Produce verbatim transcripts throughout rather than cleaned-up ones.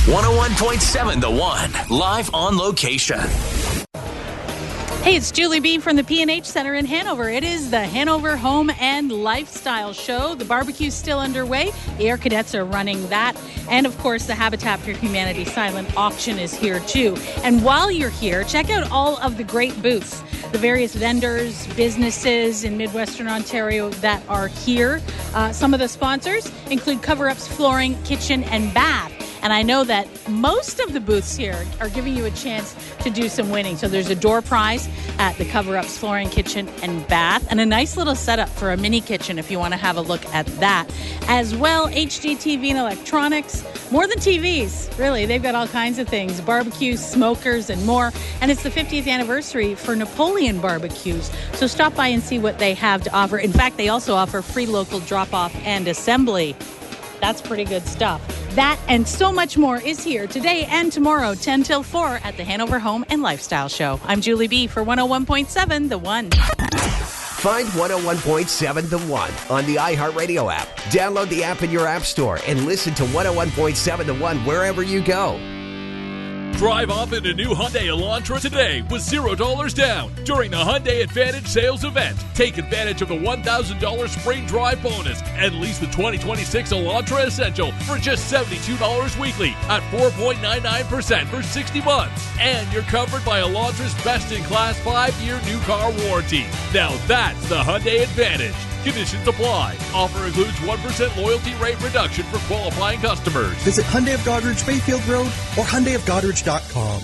one oh one point seven The One, live on location. Hey, it's Julie B. from the P and H Center in Hanover. It is the Hanover Home and Lifestyle Show. The barbecue's still underway. The Air Cadets are running that. And, of course, the Habitat for Humanity silent auction is here, too. And while you're here, check out all of the great booths, the various vendors, businesses in Midwestern Ontario that are here. Uh, some of the sponsors include Cover Up's Flooring, Kitchen, and Bath. And I know that most of the booths here are giving you a chance to do some winning. So there's a door prize at the Cover Up's Flooring, Kitchen, and Bath, and a nice little setup for a mini kitchen if you want to have a look at that. As well, H D T V and electronics, more than T Vs, really. They've got all kinds of things, barbecues, smokers, and more. And it's the fiftieth anniversary for Napoleon Barbecues. So stop by and see what they have to offer. In fact, they also offer free local drop-off and assembly. That's pretty good stuff. That and so much more is here today and tomorrow, ten till four at the Hanover Home and Lifestyle Show. I'm Julie B. for one oh one point seven The One. Find one oh one point seven The One on the iHeartRadio app. Download the app in your app store and listen to one oh one point seven The One wherever you go. Drive off in a new Hyundai Elantra today with zero dollars down during the Hyundai Advantage sales event. Take advantage of the one thousand dollars spring drive bonus and lease the twenty twenty-six Elantra Essential for just seventy-two dollars weekly at four point nine nine percent for sixty months. And you're covered by Elantra's best-in-class five-year new car warranty. Now that's the Hyundai Advantage. Conditions apply. Offer includes one percent loyalty rate reduction for qualifying customers. Visit Hyundai of Goderich Bayfield Road or Hyundai of Goderich dot com.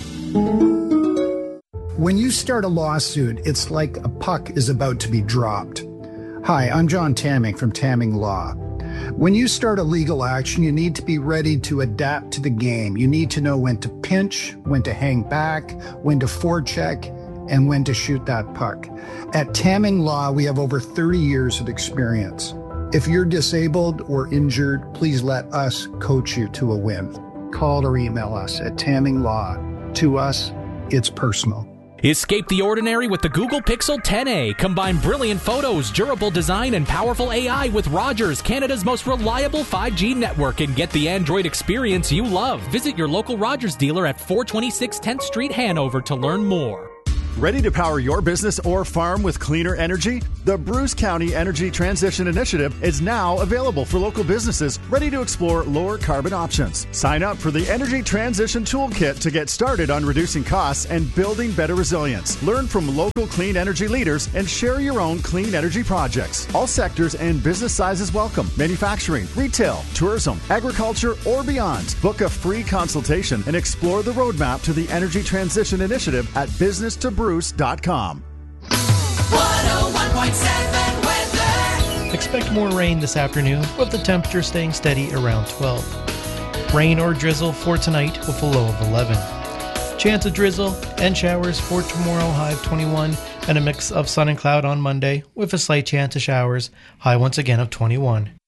When you start a lawsuit, it's like a puck is about to be dropped. Hi, I'm John Tamming from Tamming Law. When you start a legal action, you need to be ready to adapt to the game. You need to know when to pinch, when to hang back, when to forecheck, and when to shoot that puck. At Tamming Law, we have over thirty years of experience. If you're disabled or injured, please let us coach you to a win. Call or email us at Tamming Law. To us, it's personal. Escape the ordinary with the Google Pixel ten A. Combine brilliant photos, durable design, and powerful A I with Rogers, Canada's most reliable five G network, and get the Android experience you love. Visit your local Rogers dealer at four twenty-six tenth Street, Hanover to learn more. Ready to power your business or farm with cleaner energy? The Bruce County Energy Transition Initiative is now available for local businesses ready to explore lower carbon options. Sign up for the Energy Transition Toolkit to get started on reducing costs and building better resilience. Learn from local clean energy leaders and share your own clean energy projects. All sectors and business sizes welcome. Manufacturing, retail, tourism, agriculture, or beyond. Book a free consultation and explore the roadmap to the Energy Transition Initiative at business to bruce dot com. one oh one point seven weather. Expect more rain this afternoon, with the temperature staying steady around twelve. Rain or drizzle for tonight with a low of eleven. Chance of drizzle and showers for tomorrow, high of twenty-one, and a mix of sun and cloud on Monday with a slight chance of showers, high once again of twenty-one.